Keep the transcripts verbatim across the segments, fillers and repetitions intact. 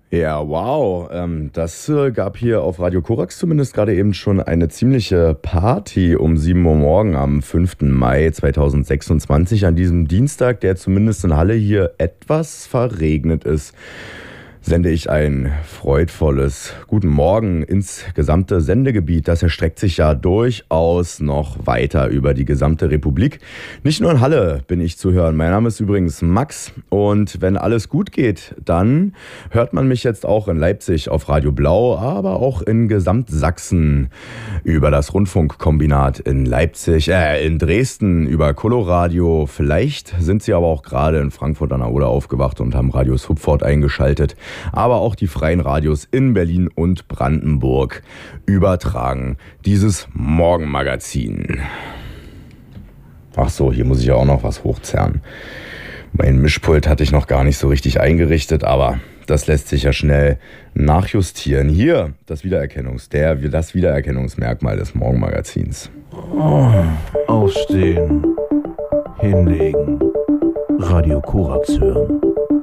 Ja, wow. Ähm, das äh, gab hier auf Radio Korax zumindest gerade eben schon eine ziemliche Party um sieben Uhr morgen am fünften Mai zweitausendsechsundzwanzig, an diesem Dienstag, der zumindest in Halle hier etwas verregnet ist. Sende ich ein freudvolles Guten Morgen ins gesamte Sendegebiet. Das erstreckt sich ja durchaus noch weiter über die gesamte Republik. Nicht nur in Halle bin ich zu hören. Mein Name ist übrigens Max und wenn alles gut geht, dann hört man mich jetzt auch in Leipzig auf Radio Blau, aber auch in Gesamtsachsen über das Rundfunkkombinat in Leipzig, äh, in Dresden über Coloradio. Vielleicht sind Sie aber auch gerade in Frankfurt an der Oder aufgewacht und haben Radio Subfort eingeschaltet. Aber auch die freien Radios in Berlin und Brandenburg übertragen dieses Morgenmagazin. Ach so, hier muss ich ja auch noch was hochzerren. Mein Mischpult hatte ich noch gar nicht so richtig eingerichtet, aber das lässt sich ja schnell nachjustieren. Hier das Wiedererkennungs, der, das Wiedererkennungsmerkmal des Morgenmagazins. Oh, aufstehen, hinlegen, Radio Korax hören.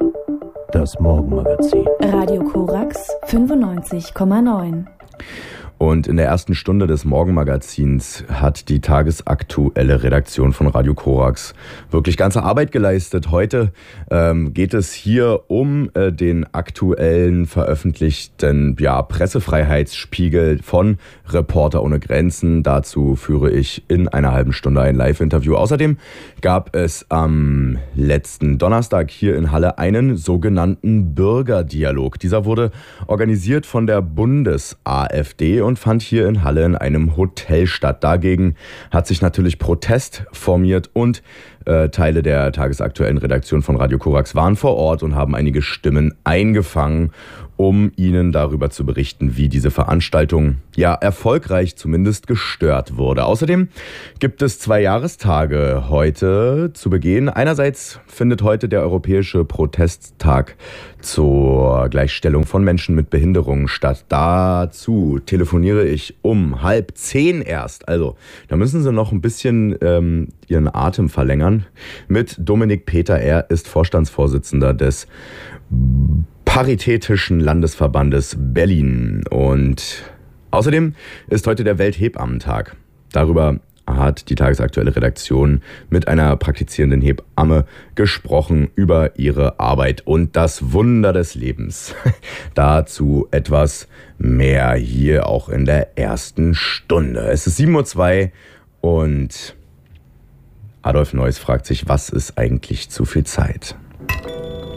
Das Morgenmagazin. Radio Korax fünfundneunzig Komma neun. Und in der ersten Stunde des Morgenmagazins hat die tagesaktuelle Redaktion von Radio Korax wirklich ganze Arbeit geleistet. Heute ähm, geht es hier um äh, den aktuellen veröffentlichten ja, Pressefreiheitsspiegel von Reporter ohne Grenzen. Dazu führe ich in einer halben Stunde ein Live-Interview. Außerdem gab es am letzten Donnerstag hier in Halle einen sogenannten Bürgerdialog. Dieser wurde organisiert von der Bundes-AfD und fand hier in Halle in einem Hotel statt. Dagegen hat sich natürlich Protest formiert und äh, Teile der tagesaktuellen Redaktion von Radio Korax waren vor Ort und haben einige Stimmen eingefangen, um Ihnen darüber zu berichten, wie diese Veranstaltung ja erfolgreich zumindest gestört wurde. Außerdem gibt es zwei Jahrestage heute zu begehen. Einerseits findet heute der Europäische Protesttag zur Gleichstellung von Menschen mit Behinderungen statt. Dazu telefoniere ich um halb zehn erst. Also da müssen Sie noch ein bisschen ähm, Ihren Atem verlängern mit Dominik Peter. Er ist Vorstandsvorsitzender des Paritätischen Landesverbandes Berlin. Und außerdem ist heute der Welthebammentag. Darüber hat die tagesaktuelle Redaktion mit einer praktizierenden Hebamme gesprochen über ihre Arbeit und das Wunder des Lebens. Dazu etwas mehr hier auch in der ersten Stunde. Es ist sieben Uhr zwei und Adolf Neuss fragt sich, was ist eigentlich zu viel Zeit?